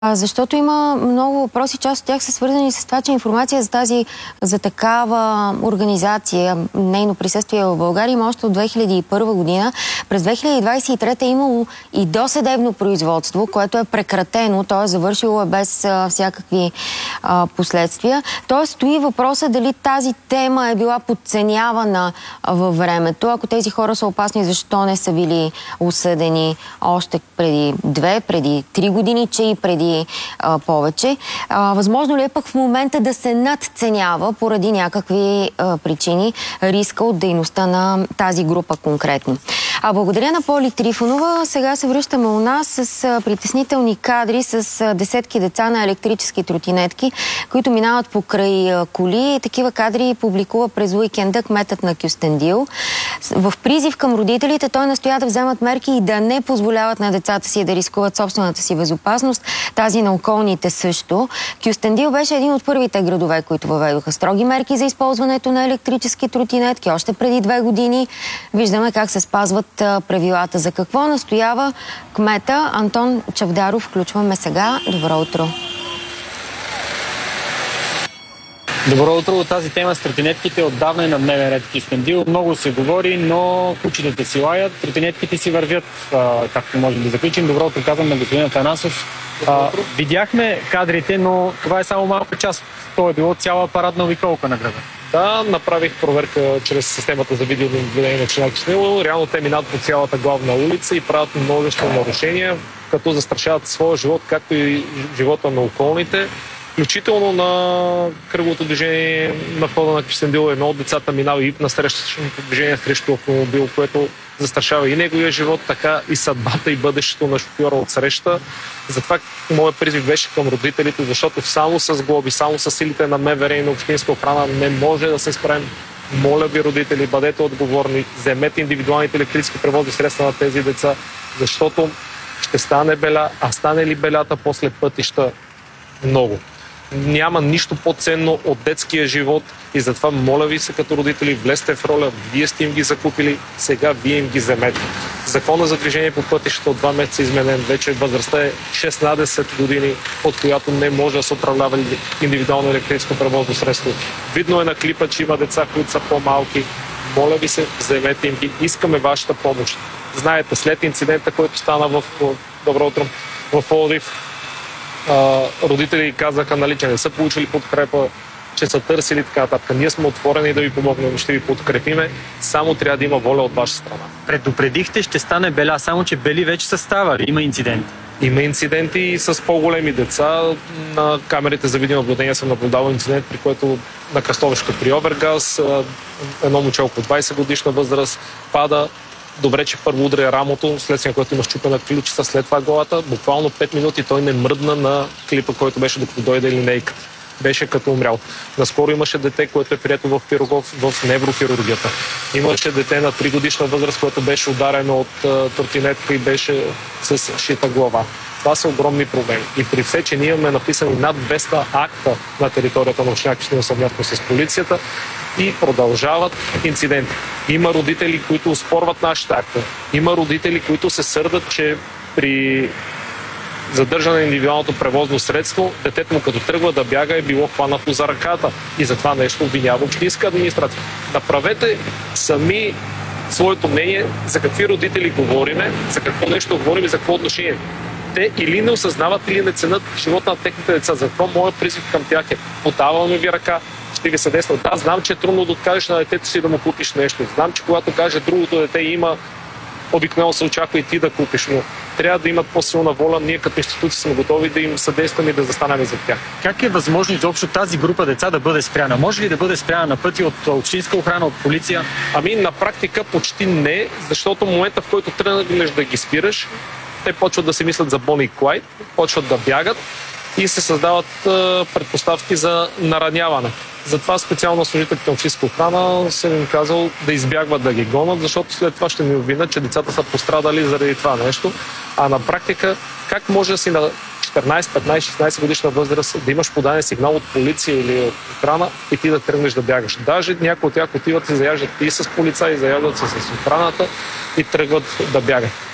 Защото има много въпроси, част от тях са свързани с това, че информация за такава организация, нейно присъствие в България има още от 2001 година. През 2023 е имало и досъдебно производство, което е прекратено, т.е. завършило без всякакви последствия. Тоест стои въпроса дали тази тема е била подценявана във времето. Ако тези хора са опасни, защо не са били осъдени още преди 2, преди 3 години, че и преди повече. Възможно ли е пък в момента да се надценява поради някакви причини риска от дейността на тази група конкретно? Благодаря на Поли Трифонова. Сега се връщаме у нас с притеснителни кадри с десетки деца на електрически тротинетки, които минават покрай коли. Такива кадри публикува през уикенда кметът на Кюстендил. В призив към родителите той настоя да вземат мерки и да не позволяват на децата си да рискуват собствената си безопасност, тази на околните също. Кюстендил беше един от първите градове, които въведоха строги мерки за използването на електрически тротинетки. Още преди 2 години виждаме как се спазват правилата. За какво настоява кмета Антон Чавдаров? Включваме сега. Добро утро! Добро утро! Тази тема с тротинетките отдавна е на дневен ред в Кюстендил. Много се говори, но кучетата си лаят, тротинетките си вървят, както можем да заключим. Добро утро, казвам на господин Атанасов. Видяхме кадрите, но това е само малка част. То е било цяла парадна обиколка на града. Да, направих проверка чрез системата за видеонаблюдение на община Кюстендил. Реално те минат по цялата главна улица и правят множество нарушения, като застрашават своя живот, както и живота на околните. Включително на кръговото движение на входа на Кюстендил едно от децата минава и на срещащото движение срещу автомобил, което застрашава и неговия живот, така и съдбата и бъдещето на шофьора от среща. Затова моят призив беше към родителите, защото само с глоби, само с силите на МВР и на общинска охрана не може да се справим. Моля ви, родители, бъдете отговорни, вземете индивидуалните електрически превозни средства на тези деца, защото ще стане беля, а стане ли белята после пътища много. Няма нищо по-ценно от детския живот и затова моля ви се като родители, влезте в роля, вие сте им ги закупили, сега вие им ги вземете. Закона за движение по пътищата от 2 месеца изменен, вече възрастта е 16 години, от която не може да се управлява индивидуално електрическо превозно средство. Видно е на клипа, че има деца, които са по-малки. Моля ви се, вземете им ги, искаме вашата помощ. Знаете, след инцидента, който стана в Добро утро, в Пловдив, родители казаха, нали, че не са получили подкрепа, че са търсили така нататък. Ние сме отворени да ви помогнем, ще ви подкрепиме, само трябва да има воля от ваша страна. Предупредихте, ще стане беля, само че бели вече са ставали. Има инциденти. Има инциденти и с по-големи деца. На камерите за видеонаблюдение съм наблюдавал инцидент, при който на кръстовището при Овергаз едно момче около 20 годишна възраст пада. Добре, че първо удря рамото, следствие, което има счупена ключица, след това главата. Буквално 5 минути той не мръдна на клипа, който беше докато дойде линейката. Беше като умрял. Наскоро имаше дете, което е прието в Пирогов в неврохирургията. Имаше дете на 3 годишна възраст, което беше ударено от тротинетка и беше с шита глава. Това са огромни проблеми. И при все, че ние имаме написани над 200 акта на територията на община Кюстендил съвместно с полицията и продължават инциденти. Има родители, които оспорват нашите акта. Има родители, които се сърдат, че при задържане на индивидуалното превозно средство, детето му като тръгва да бяга е било хванато за ръката и за това нещо обвинява общинска администрация. Направете сами своето мнение за какви родители говориме, за какво нещо говорим и за какво отношение. Те или не осъзнават, или не ценят живота на техните деца. Затова моят призив към тях е: подаваме ви ръка, ще ви съдейства. Да, знам, че е трудно да откажеш на детето си да му купиш нещо. Знам, че когато каже другото дете има, обикновено се очаква и ти да купиш, но трябва да имат по-силна воля. Ние като институции сме готови да им съдействаме и да застанем за тях. Как е възможно изобщо тази група деца да бъде спряна? Може ли да бъде спряна на пъти от общинска охрана, от полиция? Ами на практика почти не, защото в момента, в който тръгнеш да ги спираш, те почват да си мислят за Бони и Клайд, почват да бягат и се създават предпоставки за нараняване. Затова специално служителите на общинска охрана съм им казал да избягват да ги гонят, защото след това ще ми обвинят, че децата са пострадали заради това нещо. А на практика, как може да си на 14, 15, 16 годишна възраст да имаш подаден сигнал от полиция или от охрана и ти да тръгнеш да бягаш? Даже някои от тях отиват и заяждат и с полицаи, заяждат се с охраната и тръгват да бягат.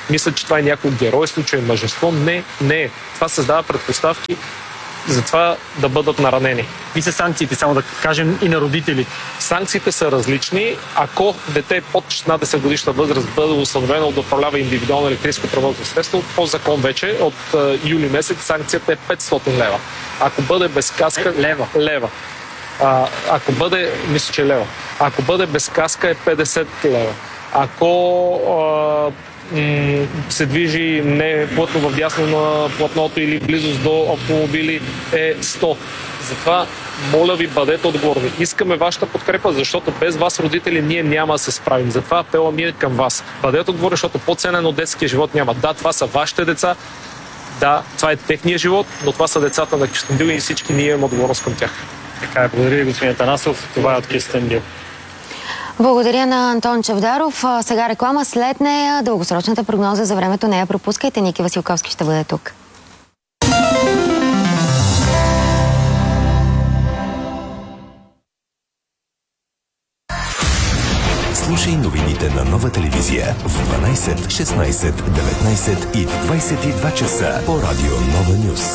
мислят, че това е някакво геройство, че е мъжество. Не. Това създава предпоставки за това да бъдат наранени. И са санкциите, само да кажем, и на родителите? Санкциите са различни. Ако дете под 16 годишна възраст бъде установено да управлява индивидуално електрическо превозно средство, по закон вече от юли месец санкцията е 500 лева. Ако бъде без каска... Лева. Ако бъде... Мисля, че лева. Ако бъде без каска е 50 лева. Ако се движи не плътно вдясно на платното или близост до автомобили е 100. Затова, моля ви, бъдете отговорни. Искаме вашата подкрепа, защото без вас, родители, ние няма да се справим. Затова апела ми е към вас. Бъдете отговорни, защото по-ценен от детския живот няма. Да, това са вашите деца, да, това е техния живот, но това са децата на Кюстендил и всички ние имаме отговорност към тях. Така е, благодаря ви, господин Атанасов. Това е от Кюстендил. Благодаря на Антон Чавдаров. Сега реклама, след нея дългосрочната прогноза за времето не я пропускайте. Ники Василковски ще бъде тук. Слушай новините на Нова телевизия в 12, 16, 19 и в 22 часа по радио Нова Нюс.